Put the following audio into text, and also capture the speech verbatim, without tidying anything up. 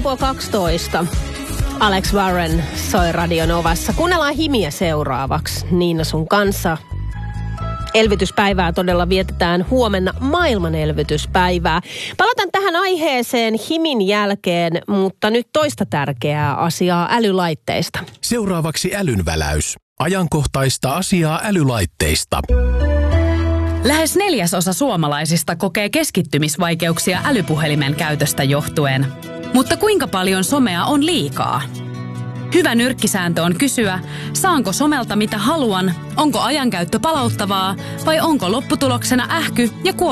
puoli kaksitoista. Alex Warren soi Radio Novassa. Kuunnellaan Himiä seuraavaksi. Niina sun kanssa. Elvytyspäivää todella vietetään huomenna, maailman elvytyspäivää. Palataan tähän aiheeseen Himin jälkeen, mutta nyt toista tärkeää asiaa älylaitteista. Seuraavaksi älynväläys. Ajankohtaista asiaa älylaitteista. Lähes neljäsosa suomalaisista kokee keskittymisvaikeuksia älypuhelimen käytöstä johtuen. Mutta kuinka paljon somea on liikaa? Hyvä nyrkkisääntö on kysyä, saanko somelta mitä haluan, onko ajankäyttö palauttavaa vai onko lopputuloksena ähky ja kuormittavaa.